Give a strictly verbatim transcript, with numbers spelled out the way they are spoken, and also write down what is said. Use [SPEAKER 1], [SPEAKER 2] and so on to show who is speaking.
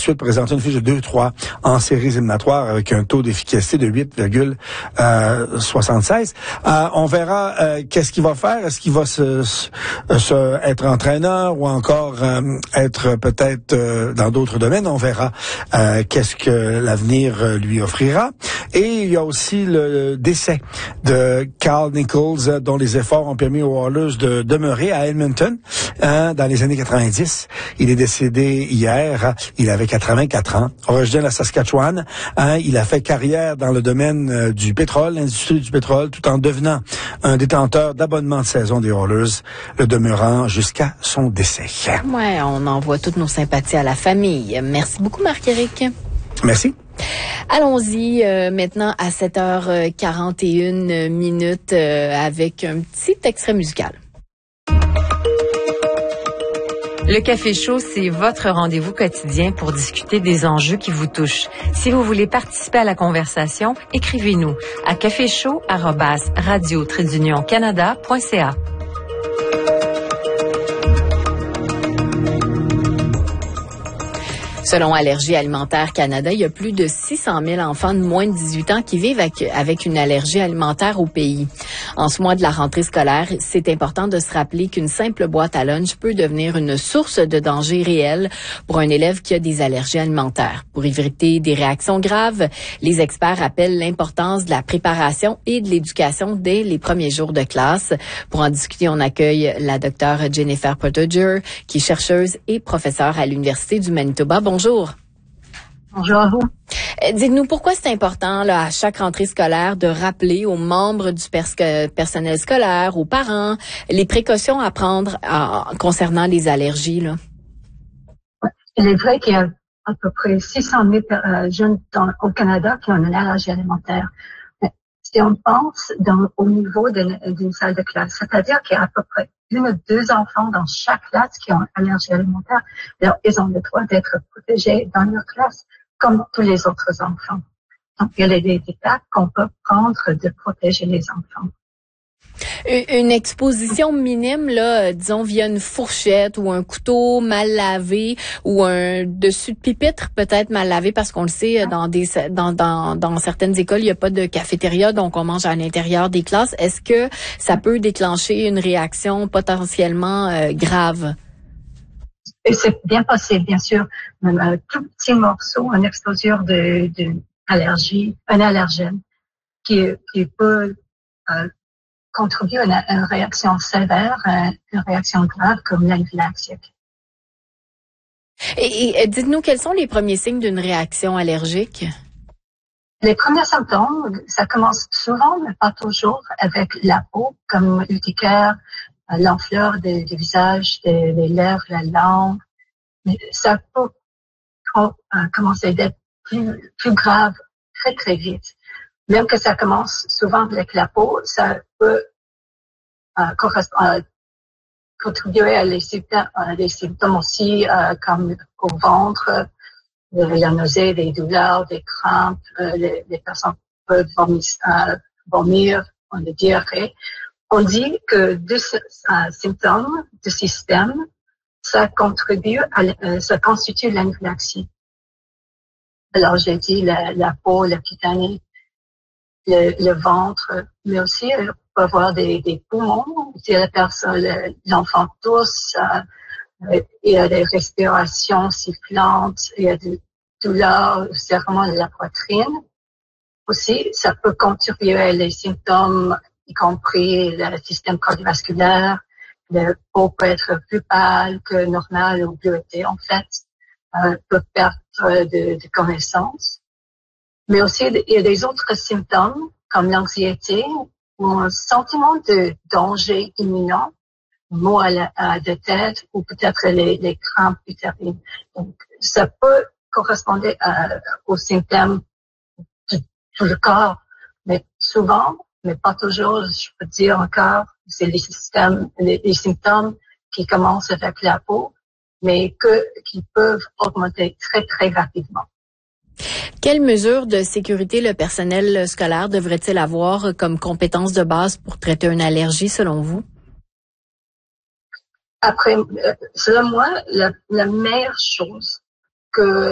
[SPEAKER 1] ensuite présenter une fiche de deux trois en séries éliminatoires avec un taux d'efficacité de huit virgule soixante-seize. Euh, on verra euh, qu'est-ce qu'il va faire. Est-ce qu'il va se, se, se être entraîneur ou encore euh, être peut-être euh, dans d'autres domaines. On verra euh, qu'est-ce que l'avenir euh, lui offrira. Et il y a aussi le décès de Carl Nichols, dont les efforts ont permis aux Oilers de demeurer à Edmonton hein, dans les années quatre-vingt-dix. Il est décédé hier. Il avait quatre-vingt-quatre ans. Originaire de la Saskatchewan. Hein, il a fait carrière dans le domaine euh, du pétrole, l'industrie du pétrole, tout en devenant un détenteur d'abonnement de saison des Oilers, le demeurant jusqu'à son décès.
[SPEAKER 2] Ouais, on envoie toutes nos sympathies à la famille. Merci beaucoup, Marc-Éric.
[SPEAKER 1] Merci.
[SPEAKER 2] Allons-y euh, maintenant à sept heures quarante et une minutes euh, avec un petit extrait musical.
[SPEAKER 3] Le Café Chaud, c'est votre rendez-vous quotidien pour discuter des enjeux qui vous touchent. Si vous voulez participer à la conversation, écrivez-nous à caféchaud arobase radio trait d'union canada point c a.
[SPEAKER 2] Selon Allergie alimentaire Canada, il y a plus de six cent mille enfants de moins de dix-huit ans qui vivent avec, avec une allergie alimentaire au pays. En ce mois de la rentrée scolaire, c'est important de se rappeler qu'une simple boîte à lunch peut devenir une source de danger réel pour un élève qui a des allergies alimentaires. Pour éviter des réactions graves, les experts rappellent l'importance de la préparation et de l'éducation dès les premiers jours de classe. Pour en discuter, on accueille la docteure Jennifer Pottenger, qui est chercheuse et professeure à l'Université du Manitoba. Bonjour.
[SPEAKER 4] Bonjour à vous.
[SPEAKER 2] Dites-nous pourquoi c'est important là, à chaque rentrée scolaire de rappeler aux membres du pers- personnel scolaire, aux parents, les précautions à prendre à, concernant les allergies. Là.
[SPEAKER 4] Ouais. Il est vrai qu'il y a à peu près six cent mille euh, jeunes dans, au Canada qui ont une allergie alimentaire. Mais si on pense dans, au niveau d'une, d'une salle de classe, c'est-à-dire qu'il y a à peu près une ou deux enfants dans chaque classe qui ont une allergie alimentaire, alors ils ont le droit d'être protégés dans leur classe, comme tous les autres enfants. Donc, il y a des étapes qu'on peut prendre de protéger les enfants.
[SPEAKER 2] Une exposition minime, là, disons via une fourchette ou un couteau mal lavé ou un dessus de pupitre peut-être mal lavé, parce qu'on le sait, dans des dans dans dans certaines écoles, il n'y a pas de cafétéria, donc on mange à l'intérieur des classes. Est-ce que ça peut déclencher une réaction potentiellement euh, grave?
[SPEAKER 4] Et c'est bien possible, bien sûr. Un tout petit morceau, une exposure de, de allergie, un allergène qui, qui peut euh, contribuer à une, une réaction sévère, une réaction grave comme l'anaphylaxie.
[SPEAKER 2] Et, et dites-nous, quels sont les premiers signes d'une réaction allergique?
[SPEAKER 4] Les premiers symptômes, ça commence souvent, mais pas toujours, avec la peau, comme l'urticaire, l'enflure des, des visages, des, des lèvres, la langue. Mais ça peut euh, commencer d'être plus, plus grave très, très vite. Même que ça commence souvent avec la peau, ça peut euh, correspondre, contribuer à les symptômes, à les symptômes aussi, euh, comme au ventre, euh, la nausée, des douleurs, des crampes, euh, les, les personnes peuvent vomir, euh, vomir, on le diarrhée. On dit que deux euh, symptômes du système, ça contribue à, euh, ça constitue l'anaphylaxie. Alors, j'ai dit la, la peau, la cutané, le, le ventre, mais aussi, on peut avoir des, des poumons. Si la personne, l'enfant tousse, euh, il y a des respirations sifflantes, il y a des douleurs, serrement de la poitrine. Aussi, ça peut contribuer à les symptômes, y compris le système cardiovasculaire. Le peau peut être plus pâle que normal ou bleutée, en fait, euh, peut perdre de, de connaissance. Mais aussi, il y a des autres symptômes, comme l'anxiété ou un sentiment de danger imminent, maux à la, à de tête ou peut-être les, les crampes utérines. Donc, ça peut correspondre à, aux symptômes de tout le corps, mais souvent, mais pas toujours, je peux dire encore, c'est les systèmes, les, les symptômes qui commencent avec la peau, mais que, qui peuvent augmenter très, très rapidement.
[SPEAKER 2] Quelles mesures de sécurité le personnel scolaire devrait-il avoir comme compétences de base pour traiter une allergie, selon vous?
[SPEAKER 4] Après, selon moi, la, la meilleure chose que